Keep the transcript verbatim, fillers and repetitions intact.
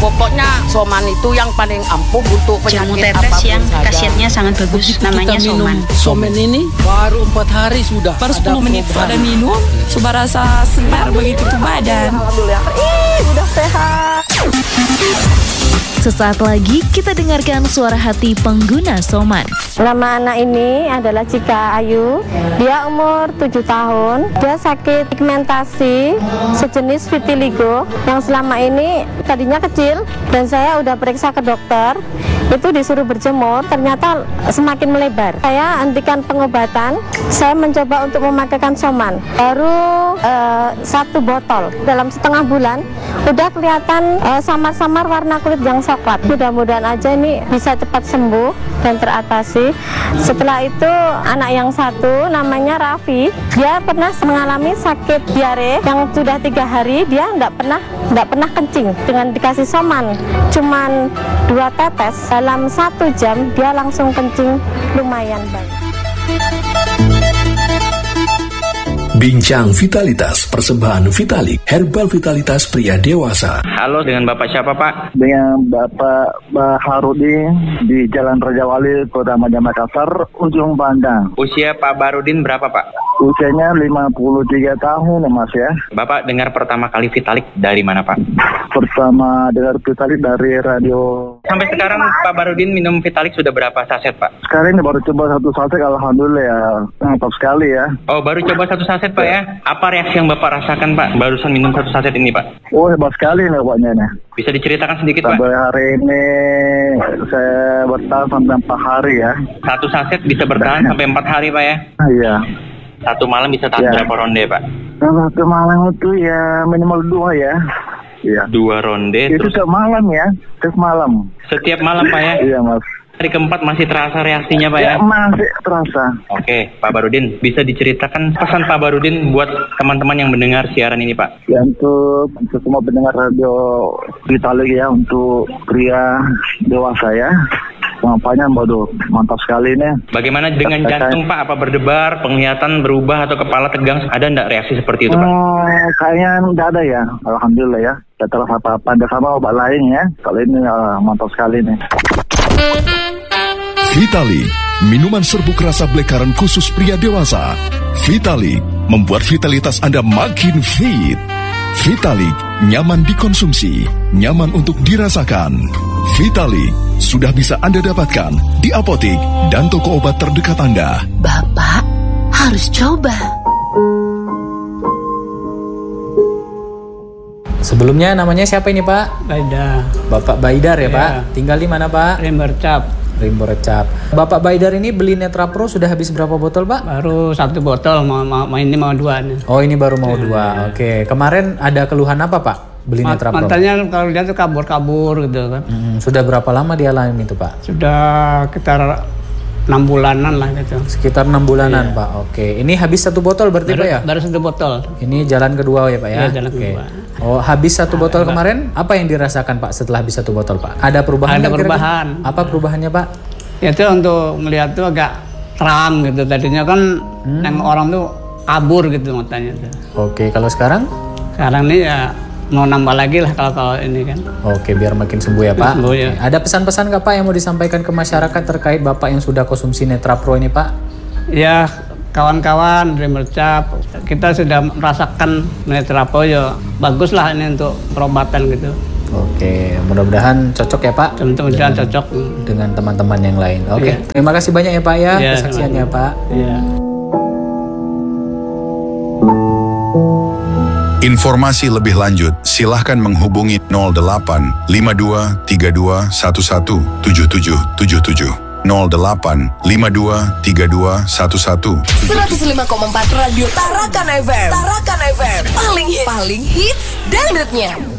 Pokoknya Soman itu yang paling ampuh untuk Jamu penyakit tetes apapun yang saja. khasiatnya sangat bagus. Begitu Namanya kita minum Soman. Soman ini baru empat hari sudah Baru ada sepuluh menit perubahan. sudah minum, sudah rasa segar begitu tuh badan. Alhamdulillah. Ih, udah sehat. Sesaat lagi kita dengarkan suara hati pengguna Soman. Nama anak ini adalah Cika Ayu. Dia umur tujuh tahun. Dia sakit pigmentasi sejenis vitiligo yang selama ini tadinya kecil dan saya udah periksa ke dokter. Itu disuruh berjemur, ternyata semakin melebar. Saya hentikan pengobatan. Saya mencoba untuk memakaikan Soman. Baru eh, satu botol dalam setengah bulan udah kelihatan eh, samar-samar warna kulit yang coklat. Mudah-mudahan aja ini bisa cepat sembuh dan teratasi. Setelah itu anak yang satu namanya Raffi, dia pernah mengalami sakit diare yang sudah tiga hari dia nggak pernah nggak pernah kencing. Dengan dikasih Soman cuman dua tetes dalam satu jam dia langsung kencing lumayan baik. Bincang Vitalitas persembahan Vitalik Herbal Vitalitas pria dewasa. Halo, dengan Bapak siapa Pak? Dengan Bapak Baharudin di Jalan Raja Wali, Kota Majang Makassar, Ujung Pandang. Usia Pak Barudin berapa Pak? Usianya lima puluh tiga tahun ya Mas ya. Bapak dengar pertama kali Vitalik dari mana Pak? Pertama dengar Vitalik dari radio. Sampai sekarang Pak Barudin minum Vitalik sudah berapa saset Pak? Sekarang ini baru coba satu saset, alhamdulillah ya, mantap sekali ya. Oh, baru coba satu saset Pak ya? Apa reaksi yang Bapak rasakan Pak barusan minum satu saset ini Pak? Oh, hebat sekali nih pokoknya nih. Bisa diceritakan sedikit Pak? Sampai hari ini saya bertahan sampai empat hari ya. Satu saset bisa bertahan sampai empat hari Pak ya? Iya. Satu malam bisa tahan Ya. berapa ronde Pak? Kalau ke malam itu ya minimal dua ya. Iya. Dua ronde. Itu Terus setiap malam ya, setiap malam. setiap malam Pak ya? Iya Mas. Hari keempat masih terasa reaksinya Pak ya? Ya masih terasa. Oke, Pak Barudin, bisa diceritakan pesan Pak Barudin buat teman-teman yang mendengar siaran ini Pak? Ya untuk, untuk semua pendengar radio Vitalik ya, untuk pria dewasa ya. Pengampanya waduh mantap sekali nih. Bagaimana dengan Saya- jantung Pak? Apa berdebar, penglihatan berubah atau kepala tegang? Ada enggak reaksi seperti itu Pak? Hmm, kayaknya nggak ada ya, alhamdulillah ya. Tidak terasa apa-apa, ada sama obat lain ya. Kalau ini uh, mantap sekali nih. Vitalik, minuman serbuk rasa black-currant khusus pria dewasa. Vitalik membuat vitalitas Anda makin fit. Vitalik nyaman dikonsumsi, nyaman untuk dirasakan. Vitalik sudah bisa Anda dapatkan di apotik dan toko obat terdekat Anda. Bapak harus coba. Sebelumnya namanya siapa ini Pak? Baida. Bapak Baidar ya, Ya. Pak? Tinggal di mana Pak? Rimbercap. Rimbo Recap. Bapak Baidar ini beli Netra Pro sudah habis berapa botol Pak? Baru satu botol, mau, mau, mau ini mau dua nih. Oh ini baru mau dua. Oke. Kemarin ada keluhan apa Pak? Beli Ma- Netra Pro? Mantannya kalau dia tuh kabur-kabur gitu kan. Hmm, sudah berapa lama dia alami itu Pak? Sudah sekitar enam bulanan lah gitu. Sekitar enam bulanan Pak. Oke. Ini habis satu botol berarti Baru, Pak ya? baru satu botol. Ini jalan kedua ya Pak ya? Iya, jalan Oke. kedua. Oh habis satu botol kemarin, apa yang dirasakan Pak setelah habis satu botol Pak? Ada perubahan? Ada nggak kira-kira? perubahan. Apa perubahannya Pak? Ya itu untuk melihat tuh agak terang gitu. Tadinya kan Hmm. yang orang tuh kabur gitu matanya tuh. Oke. Kalau sekarang? Sekarang nih ya mau nambah lagi lah kalau kalau ini kan. Oke, biar makin sembuh ya Pak. Sembuh, ya. Oke. Ada pesan-pesan nggak Pak yang mau disampaikan ke masyarakat terkait Bapak yang sudah konsumsi Netra Pro ini Pak? Ya kawan-kawan Rimbercap, kita sudah merasakan Netra Pro ya bagus lah ini untuk perobatan gitu. Oke, mudah-mudahan cocok ya Pak. Mudah-mudahan dengan- cocok. dengan teman-teman yang lain. Oke, Iya. terima kasih banyak ya Pak ya Iya, kesaksiannya Pak. Iya. Informasi lebih lanjut, silahkan menghubungi nol delapan lima dua tiga dua satu satu tujuh tujuh tujuh tujuh nol delapan lima dua tiga dua satu satu seratus lima koma empat Radio Tarakan F M. Tarakan F M. Paling hits, paling hits dangdutnya.